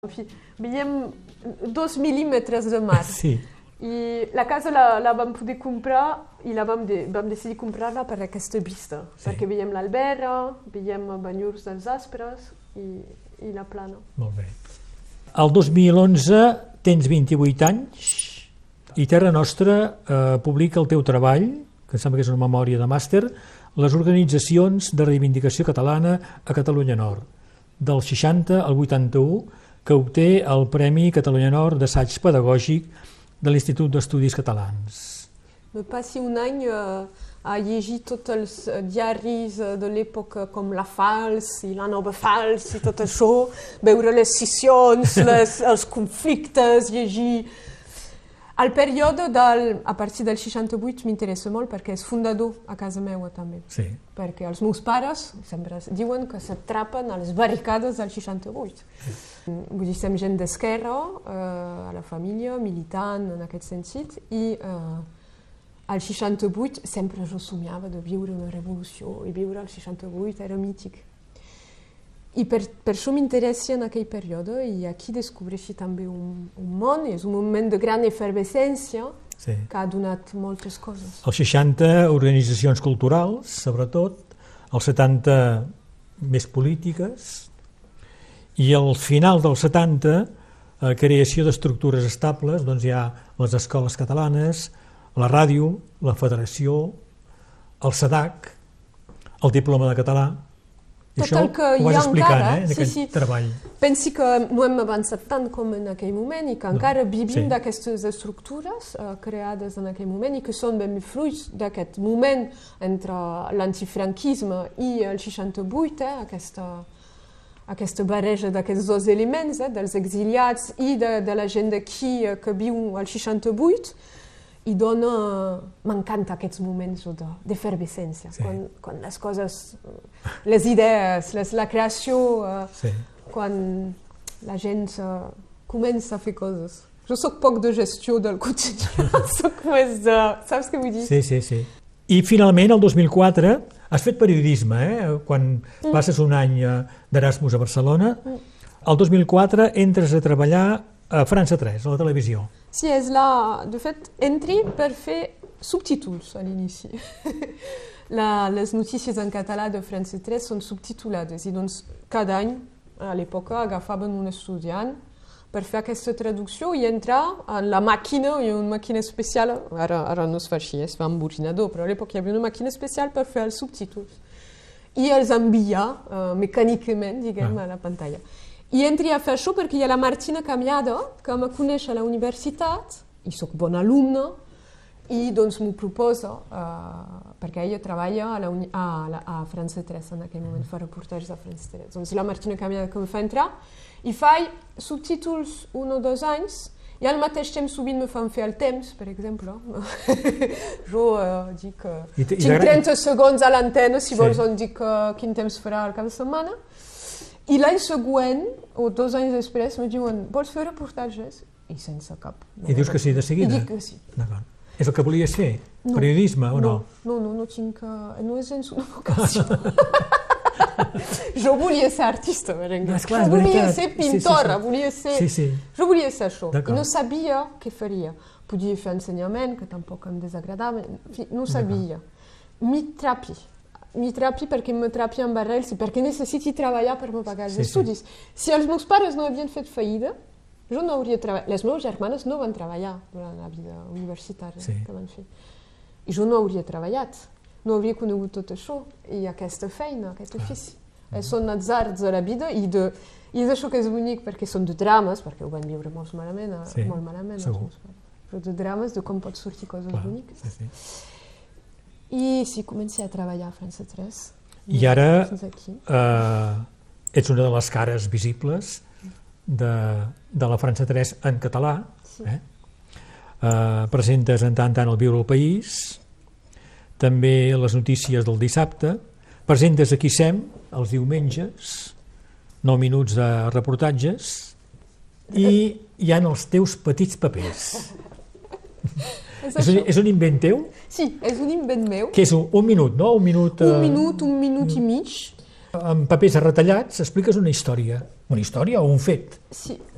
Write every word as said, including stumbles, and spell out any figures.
En fi, veiem dos mil·límetres de mar. Sí. I la casa la, la vam poder comprar i la vam, de, vam decidir comprar-la per aquesta vista, sí. Perquè veiem l'Albera, veiem Banyuls dels Aspres i, i la Plana. Molt bé. El dos mil onze tens vint-i-vuit anys i Terra Nostra eh, publica el teu treball, que em sembla que és una memòria de màster, les organitzacions de reivindicació catalana a Catalunya Nord, del seixanta al vuitanta-u, que obté el Premi Catalunya Nord d'assaig pedagògic de l'Institut d'Estudis Catalans. Me passi un any uh, a llegir tots els diaris de l'època com La Fals i La Nova Fals i tot això, veure les scissions, les, els conflictes, llegir... El període del, a partir del seixanta-vuit m'interessa molt perquè és fundador a casa meva també. Sí. Perquè els meus pares sempre diuen que s'atrapen a les barricades del seixanta-vuit. Sí. Vull dir, som gent d'esquerra, eh, a la família, militant en aquest sentit, i eh, al seixanta-vuit sempre jo somiava de viure una revolució, i viure al seixanta-vuit era mític. I per, per això m'interessa en aquell període, i aquí descobreixi també un, un món, és un moment de gran efervescència, sí. Que ha donat moltes coses. Els seixanta, organitzacions culturals, sobretot, els setanta, més polítiques, i al final dels setanta, eh, creació d'estructures estables, doncs hi ha les escoles catalanes, la ràdio, la federació, el SEDAC, el diploma de català. Tot això el que ho vas hi ha explicant, encara, eh, en sí, aquest sí. treball. Pensi que no hem avançat tant com en aquell moment i que no. Encara vivim sí. D'aquestes estructures uh, creades en aquell moment i que són ben fruits d'aquest moment entre l'antifranquisme i el seixanta-vuit, eh, aquesta, aquesta barreja d'aquests dos elements, eh, dels exiliats i de, de la gent d'aquí eh, que viu al seixanta-vuit, i dona... M'encanta aquests moments d'efervescència, sí. quan, quan les coses, les idees, les, la creació, eh, sí. Quan la gent uh, comença a fer coses. Jo soc poc de gestió del quotidí, soc més de... Saps què vull dir? Sí, sí, sí. I finalment, el dos mil quatre, has fet periodisme, eh? Quan mm. passes un any d'Erasmus a Barcelona. Mm. El dos mil quatre entres a treballar a França tres, a la televisió. Sí, és la... De fet, entri per fer subtítols a l'inici. La, les notícies en català de França tres són subtitulades i doncs cada any, a l'època, agafaven un estudiant per fer aquesta traducció i entrar en la màquina, hi ha una màquina especial, ara, ara no es fa així, es fa amb ordinador, però a l'època hi havia una màquina especial per fer els subtítols. I els enviar uh, mecànicament, diguem, ah. a la pantalla. I entri a fer això perquè hi ha la Martina Camiada, que me coneix a la universitat, i soc bona alumna, i doncs m'ho proposa, uh, perquè ella treballa a, la uni a, la, a França tres, en aquell moment fa reportatges a França tres. Doncs la Martina Camiada que em fa entrar, i faig subtítols un o dos anys, i al mateix temps sovint me fan fer el temps, per exemple. Jo uh, dic que uh, tinc trenta segons a l'antena, si sí. Vols on dic uh, quin temps farà el cap de setmana. I l'any següent, o dos anys després, me diuen, vols fer reportatges? I sense cap. No, I dius que sí de seguida? I dic que sí. És el que volies fer? No, periodisme o no? No, no, no tinc... Uh, no és gens una vocació. Jo volia ser artista, per exemple. Jo volia ser pintora, sí, sí, sí. volia ser... Sí, sí. Jo volia ser això. I no sabia què faria. Podia fer ensenyament, que tampoc em desagradava. No sabia. Mi trapi. Mi trapi perquè me trapi en barrels i perquè necessiti treballar per me pagar els sí, estudis. Sí. Si els meus pares no havien fet feïda, jo no hauria treballat. Les meves germanes no van treballar durant la vida universitària sí. Que van fer. I jo no hauria treballat. No hauria conegut tot això i aquesta feina, aquest ofici. Ah. Són els arts de la vida i, de, i és això que és bonic perquè són de drames, perquè ho van viure molt malament, sí. Molt malament els meus pares. Però de drames, de com pot sortir coses ah. Boniques. Sí, sí. I sí, comencé a treballar a França tres. I ara eh, ets una de les cares visibles de, de la França tres en català. Sí. Eh? Eh, presentes en tant tant el Viure al País, també les notícies del dissabte, presentes Aquí Sem els diumenges, nou minuts de reportatges, i hi ha els teus petits papers. És, és, un, és un invent teu? Sí, és un invent meu. Que és un, un minut, no? Un minut, un minut, un minut uh, i mig. Amb papers arretallats expliques una història. Una història o un fet? Sí.